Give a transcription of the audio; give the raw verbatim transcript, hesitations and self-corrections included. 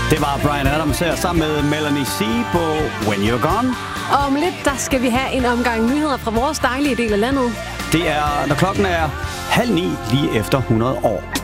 Det var Bryan Adams her sammen med Melanie C på When You're Gone. Og om lidt, der skal vi have en omgang nyheder fra vores dejlige del af landet. Det er, når klokken er halv ni, lige efter hundrede år.